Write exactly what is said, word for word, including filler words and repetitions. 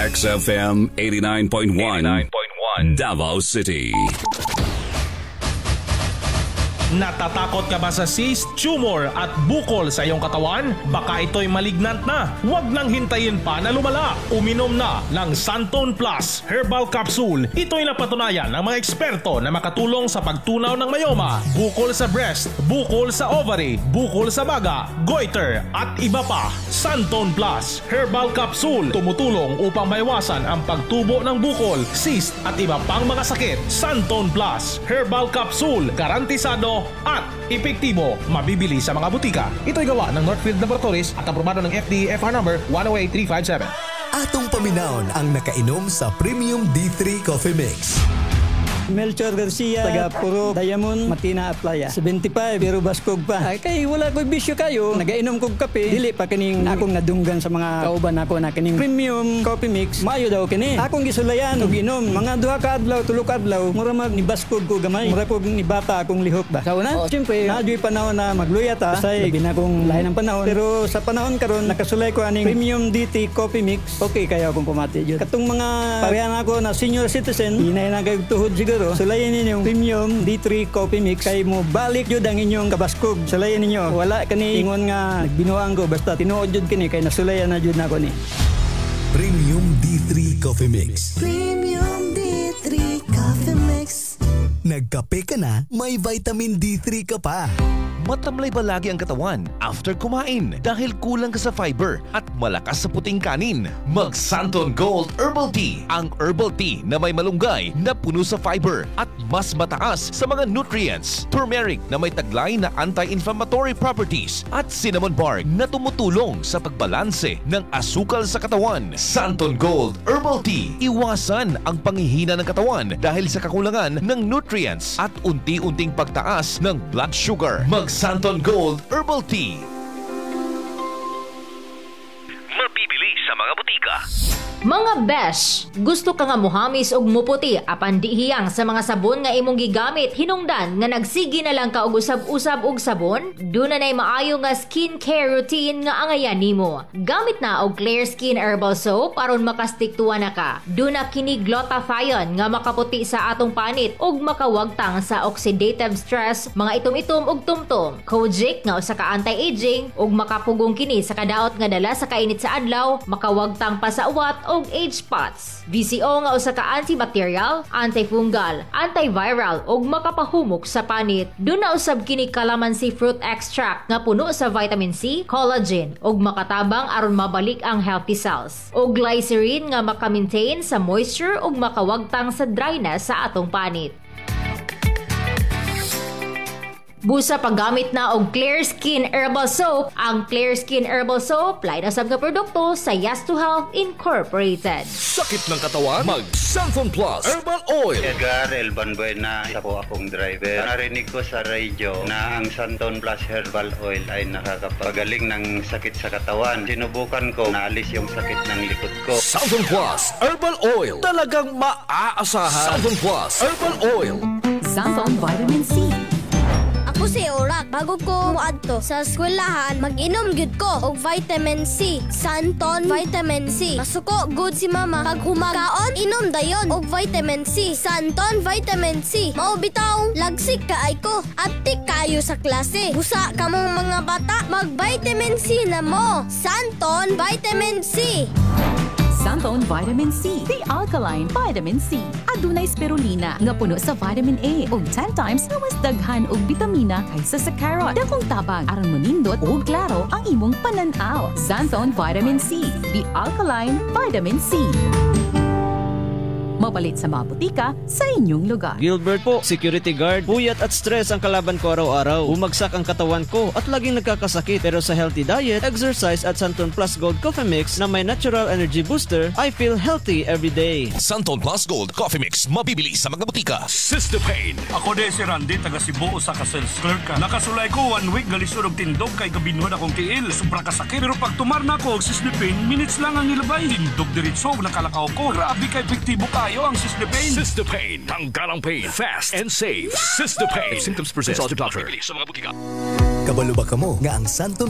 X F M eighty-nine point one Davao City. Natatakot ka ba sa cyst, tumor at bukol sa iyong katawan? Baka ito'y malignant na. Huwag nang hintayin pa na lumala. Uminom na ng Santon Plus Herbal Capsule. Ito'y napatunayan ng mga eksperto na makatulong sa pagtunaw ng mayoma, bukol sa breast, bukol sa ovary, bukol sa baga, goiter at iba pa. Santon Plus Herbal Capsule tumutulong upang maiwasan ang pagtubo ng bukol, cyst at iba pang mga sakit. Santon Plus Herbal Capsule, garantisado at epektibo, mabibili sa mga butika. Ito'y gawa ng Northfield Laboratories at aprobado ng F D A F R number one oh eight three five seven. Atong paminawon ang nakainom sa Premium D three Coffee Mix. Melchor Garcia, taga Puro, Diamond, Matina at Playa. seventy-five, pero baskog pa. Ay, kay wala ko'y bisyo kayo. Nagainom kong kape. Dili pa kining akong nadunggan sa mga kauban ako na kining Premium Coffee Mix. Mayo daw kini. Akong gisulayan og inom. Mga duha ka adlaw, tulo ka adlaw. Mura mag ni baskog ko gamay. Mura ko ni bata akong lihok ba. Sa una, siyempre, nadyo'y panahon na magluya ta. Say, labi na akong lain ng panahon. Pero sa panahon karon nakasulay ko aning Premium D T Coffee Mix. Okay kayo akong pumati jud. Katong mga parehan ako na senior citizen, hinay na kay tuhod siguro. Sulayan ninyo Premium D three Coffee Mix kay mo balik jud ang inyong kabaskog. Sulayan ninyo. Wala kani ingon nga nagbinuang ko basta tinuod jud kini kay nasulayan na jud nako ni. Premium D three Coffee Mix. Premium D three Coffee Mix. Nagkape ka na, may vitamin D three ka pa. Matamlay ba lagi ang katawan after kumain dahil kulang ka sa fiber at malakas sa puting kanin? Mag Santon Gold Herbal Tea, ang herbal tea na may malunggay na puno sa fiber at mas mataas sa mga nutrients. Turmeric na may taglay na anti-inflammatory properties at cinnamon bark na tumutulong sa pagbalanse ng asukal sa katawan. Santon Gold Herbal Tea, iwasan ang panghihina ng katawan dahil sa kakulangan ng nutrients at unti-unting pagtaas ng blood sugar. Mag Santon Gold Herbal Tea. Mabibili sa mga butika. Mga besh, gusto ka nga muhamis og muputi apan di hiyang sa mga sabon nga imong gigamit hinungdan nga nagsigi na lang ka og usab-usab og sabon? Duna nay maayo nga skincare routine nga angayan nimo. Gamit na og Clear Skin Herbal Soap aron makastiktuwa na ka. Duna kini glutathione nga makaputi sa atong panit ug makawagtang sa oxidative stress, mga itom-itom ug tumtom. Kojic nga usa ka anti-aging ug makapugong kini sa kadaot nga dala sa kainit sa adlaw, makawagtang pa sa uwat og age spots. V C O nga usa ka antibacterial, antifungal, antiviral ug makapahumok sa panit. Duna usab kini calamansi fruit extract nga puno sa vitamin C, collagen ug makatabang aron mabalik ang healthy cells. Og glycerin nga maka-maintain sa moisture ug makawagtang sa dryness sa atong panit. Busa paggamit na og Clear Skin Herbal Soap. Ang Clear Skin Herbal Soap lain usab nga produkto sa Yes to Health Incorporated. Sakit ng katawan? Mag Santon Plus Herbal Oil. Edgar Elban Buena, isa po akong driver. Narinig ko sa radio na ang Santon Plus Herbal Oil ay nakakapagaling ng sakit sa katawan. Sinubukan ko, naalis yung sakit ng likod ko. Santon Plus Herbal Oil. Talagang maaasahan. Santon Plus Herbal Oil. Santon Vitamin C. Ako si Orak. Bago ko muadto sa eskwelahan, mag-inom gyud ko og vitamin C. Santon Vitamin C. Masuko good si mama. Pag humagaon, inom dayon og vitamin C. Santon Vitamin C. Mao bitaw, lagsik kaay ko. Aptik kayo sa klase. Busa kamong mga bata, mag-vitamin C na mo. Santon Vitamin C. Santon Vitamin C, the alkaline vitamin C. Adunay spirulina nga puno sa vitamin A ug ten times nga mas daghan og bitamina kaysa sa carrot. Dakong tabang aron manindot ug klaro ang imong pananaw. Santon Vitamin C, the alkaline vitamin C. Mabalit sa mga butika sa inyong lugar. Gilbert po, security guard. Puyat at stress ang kalaban ko araw-araw. Bumagsak ang katawan ko at laging nagkakasakit. Pero sa healthy diet, exercise at Santon Plus Gold Coffee Mix na may natural energy booster, I feel healthy every day. Santon Plus Gold Coffee Mix, mabibili sa mga butika. Sister Pain. Ako de si Randy, taga Cebu, sa ka-sales clerk ka. Nakasulay ko one week, galisod og tindog kay gabinuhan akong tiil. Sobra kasakit. Pero pag tumar na ako og Sister Pain, minutes lang ang ilabay. Tindog diritso, nakalakaw ko. Grabe ka epektibo kayo ang Sister Pain. Sister Pain, tanggalang pain, fast and safe. Sister Pain. If symptoms persist, consult your doctor. Mabibili sa mga butika. Kabalo ba kamo nga ang Santon